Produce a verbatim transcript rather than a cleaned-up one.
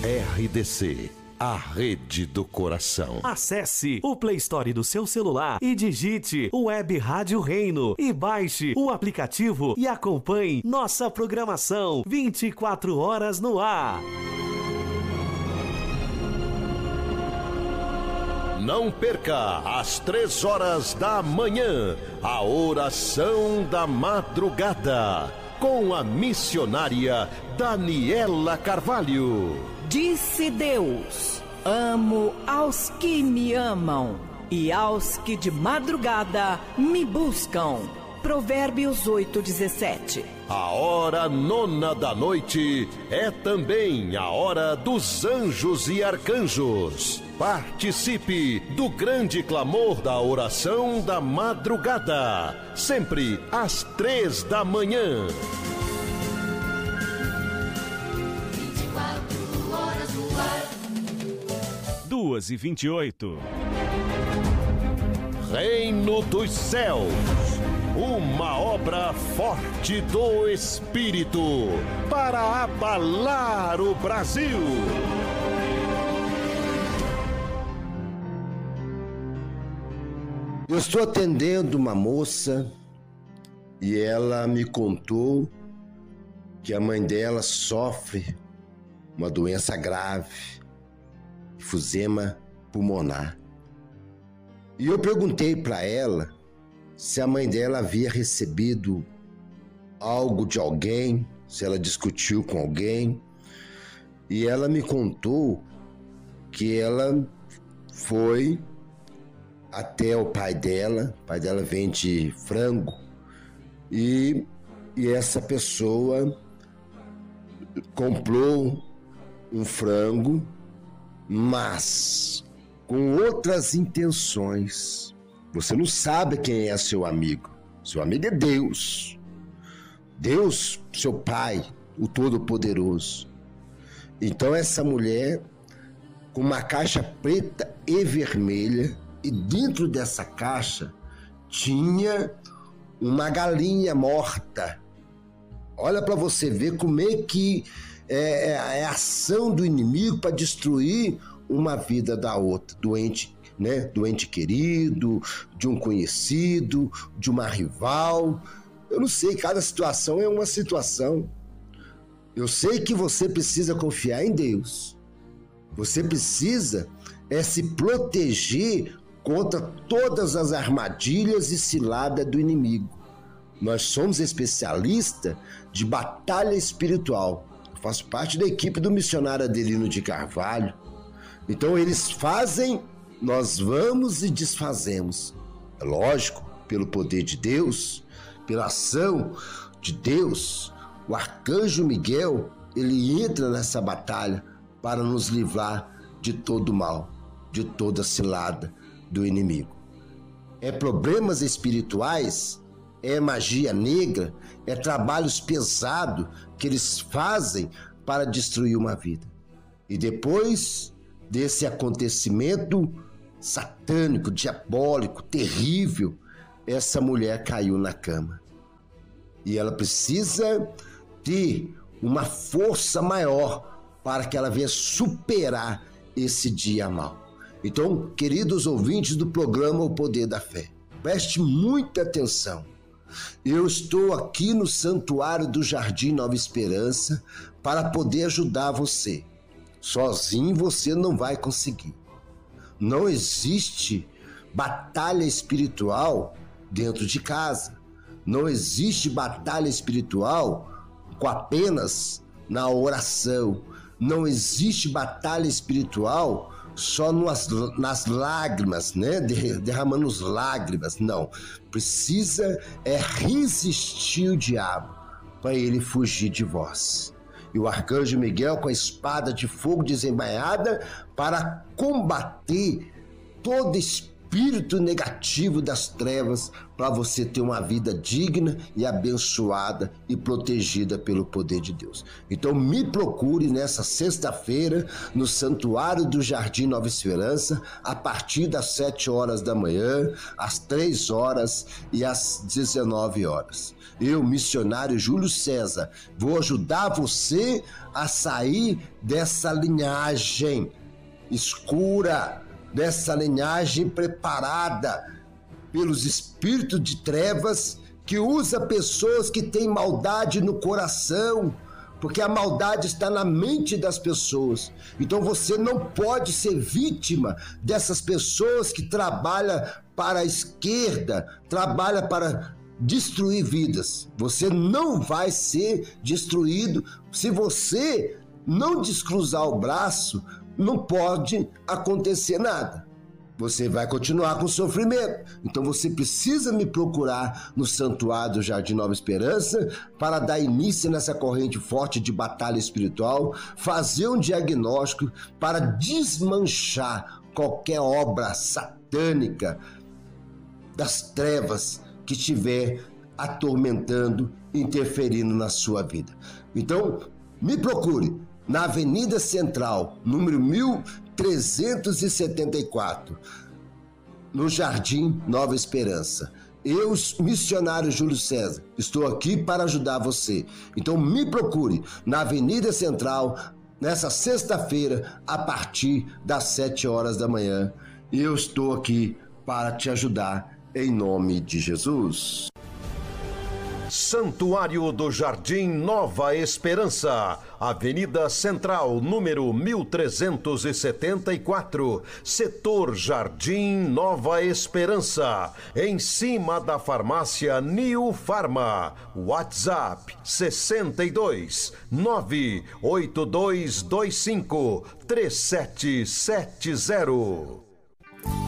R D C, a rede do coração. Acesse o Play Store do seu celular e digite Web Rádio Reino e baixe o aplicativo e acompanhe nossa programação vinte e quatro horas no ar. Não perca às três horas da manhã a oração da madrugada com a missionária Daniela Carvalho. Disse Deus: amo aos que me amam e aos que de madrugada me buscam. Provérbios oito, dezessete. A hora nona da noite é também a hora dos anjos e arcanjos. Participe do grande clamor da oração da madrugada, sempre às três da manhã. vinte e quatro horas no ar. duas e vinte e oito. Reino dos Céus, uma obra forte do Espírito para abalar o Brasil. Eu estou atendendo uma moça e ela me contou que a mãe dela sofre uma doença grave, enfisema pulmonar. E eu perguntei para ela se a mãe dela havia recebido algo de alguém, se ela discutiu com alguém. E ela me contou que ela foi até o pai dela, o pai dela vende frango, e, e essa pessoa comprou um frango, mas com outras intenções. Você não sabe quem é seu amigo. Seu amigo é Deus. Deus, seu Pai, o Todo-Poderoso. Então essa mulher, com uma caixa preta e vermelha, e dentro dessa caixa tinha uma galinha morta. Olha para você ver como é que é, é a ação do inimigo para destruir uma vida da outra, doente, né? Doente querido, de um conhecido, de uma rival. Eu não sei, cada situação é uma situação. Eu sei que você precisa confiar em Deus. Você precisa é se proteger contra todas as armadilhas e ciladas do inimigo. Nós somos especialistas de batalha espiritual. Eu faço parte da equipe do missionário Adelino de Carvalho. Então eles fazem, nós vamos e desfazemos. É lógico, pelo poder de Deus, pela ação de Deus, o arcanjo Miguel, ele entra nessa batalha para nos livrar de todo mal, de toda cilada do inimigo. É problemas espirituais, é magia negra, é trabalhos pesados que eles fazem para destruir uma vida. E depois desse acontecimento satânico, diabólico, terrível, essa mulher caiu na cama. E ela precisa ter uma força maior para que ela venha superar esse dia mau. Então, queridos ouvintes do programa O Poder da Fé, preste muita atenção. Eu estou aqui no Santuário do Jardim Nova Esperança para poder ajudar você. Sozinho você não vai conseguir. Não existe batalha espiritual dentro de casa. Não existe batalha espiritual com apenas na oração. Não existe batalha espiritual só nas, nas lágrimas, né? Derramando as lágrimas. Não. Precisa é resistir o diabo para ele fugir de vós. E o arcanjo Miguel com a espada de fogo desembainhada para combater todo espírito espírito negativo das trevas para você ter uma vida digna e abençoada e protegida pelo poder de Deus. Então me procure nessa sexta-feira no Santuário do Jardim Nova Esperança, a partir das sete horas da manhã, às três horas e às dezenove horas. Eu, missionário Júlio César, vou ajudar você a sair dessa linhagem escura, dessa linhagem preparada pelos espíritos de trevas que usa pessoas que têm maldade no coração, porque a maldade está na mente das pessoas. Então você não pode ser vítima dessas pessoas que trabalham para a esquerda, trabalham para destruir vidas. Você não vai ser destruído se você não descruzar o braço. Não pode acontecer nada. Você vai continuar com sofrimento. Então você precisa me procurar no Santuário do Jardim Nova Esperança para dar início nessa corrente forte de batalha espiritual, fazer um diagnóstico para desmanchar qualquer obra satânica das trevas que estiver atormentando, interferindo na sua vida. Então, me procure na Avenida Central, número mil trezentos e setenta e quatro, no Jardim Nova Esperança. Eu, missionário Júlio César, estou aqui para ajudar você. Então me procure na Avenida Central, nessa sexta-feira, a partir das sete horas da manhã. Eu estou aqui para te ajudar, em nome de Jesus. Santuário do Jardim Nova Esperança, Avenida Central, número mil trezentos e setenta e quatro, Setor Jardim Nova Esperança, em cima da farmácia New Farma. WhatsApp sessenta e dois, nove oito dois dois cinco, três sete sete zero.